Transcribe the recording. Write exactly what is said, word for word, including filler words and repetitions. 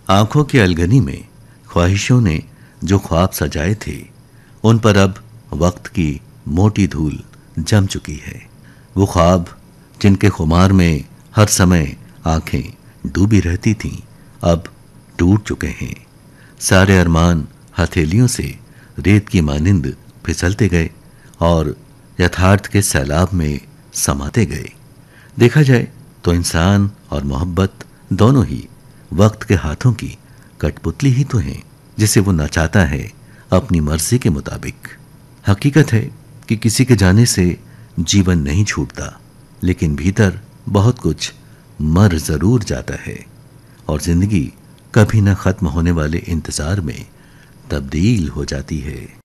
आंखों की अलगनी में ख्वाहिशों ने जो ख्वाब सजाए थे, उन पर अब वक्त की मोटी धूल जम चुकी है। वो ख्वाब जिनके खुमार में हर समय आंखें डूबी रहती थीं, अब टूट चुके हैं। सारे अरमान हथेलियों से रेत की मानिंद फिसलते गए और यथार्थ के सैलाब में समाते गए। देखा जाए तो इंसान और मोहब्बत दोनों ही वक्त के हाथों की कठपुतली ही तो हैं, जिसे वो नचाता है अपनी मर्जी के मुताबिक। हकीकत है कि किसी के जाने से जीवन नहीं छूटता, लेकिन भीतर बहुत कुछ मर जरूर जाता है और जिंदगी कभी न खत्म होने वाले इंतजार में तब्दील हो जाती है।